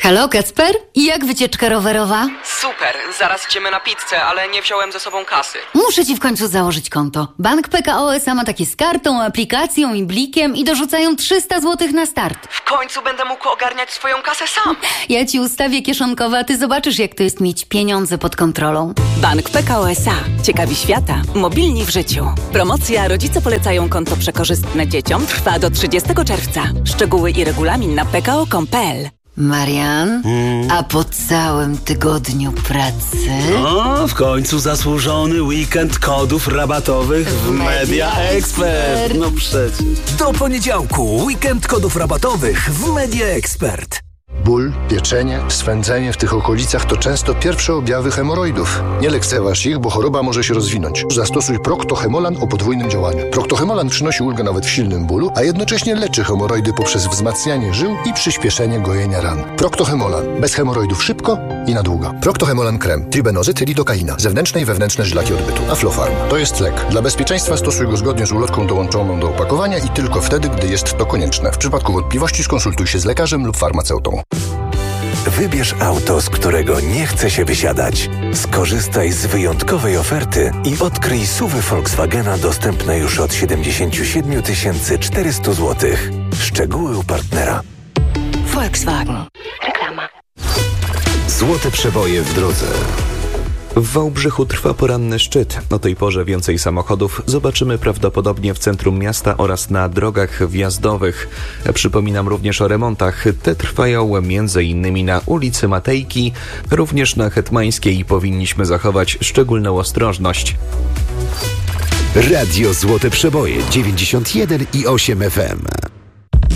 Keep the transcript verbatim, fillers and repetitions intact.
Halo, Kacper? I jak wycieczka rowerowa? Super, zaraz idziemy na pizzę, ale nie wziąłem ze sobą kasy. Muszę ci w końcu założyć konto. Bank P K O S A ma takie z kartą, aplikacją i blikiem i dorzucają trzysta złotych na start. W końcu będę mógł ogarniać swoją kasę sam. Ja ci ustawię kieszonkowe, a ty zobaczysz, jak to jest mieć pieniądze pod kontrolą. Bank P K O S A. Ciekawi świata. Mobilni w życiu. Promocja Rodzice polecają konto przekorzystne dzieciom trwa do trzydziestego czerwca. Szczegóły i regulamin na p k o kropka com kropka p l. Marian, hmm. a po całym tygodniu pracy... O, w końcu zasłużony weekend kodów rabatowych w Media Expert. No przecież. Do poniedziałku weekend kodów rabatowych w Media Expert. Ból, pieczenie, swędzenie w tych okolicach to często pierwsze objawy hemoroidów. Nie lekceważ ich, bo choroba może się rozwinąć. Zastosuj Procto-Hemolan o podwójnym działaniu. Procto-Hemolan przynosi ulgę nawet w silnym bólu, a jednocześnie leczy hemoroidy poprzez wzmacnianie żył i przyspieszenie gojenia ran. Procto-Hemolan. Bez hemoroidów szybko i na długo. Procto-Hemolan krem. Tribenozyt, lidokaina. Zewnętrzne i wewnętrzne żylaki odbytu. Aflofarm. To jest lek. Dla bezpieczeństwa stosuj go zgodnie z ulotką dołączoną do opakowania i tylko wtedy, gdy jest to konieczne. W przypadku wątpliwości skonsultuj się z lekarzem lub farmaceutą. Wybierz auto, z którego nie chce się wysiadać. Skorzystaj z wyjątkowej oferty i odkryj S U V y Volkswagena dostępne już od siedemdziesiąt siedem tysięcy czterysta złotych. Szczegóły u partnera. Volkswagen. Reklama. Złote przeboje w drodze. W Wałbrzychu trwa poranny szczyt. O tej porze więcej samochodów zobaczymy prawdopodobnie w centrum miasta oraz na drogach wjazdowych. Przypominam również o remontach. Te trwają między innymi na ulicy Matejki, również na Hetmańskiej. Powinniśmy zachować szczególną ostrożność. Radio Złote Przeboje dziewięćdziesiąt jeden i osiem F M.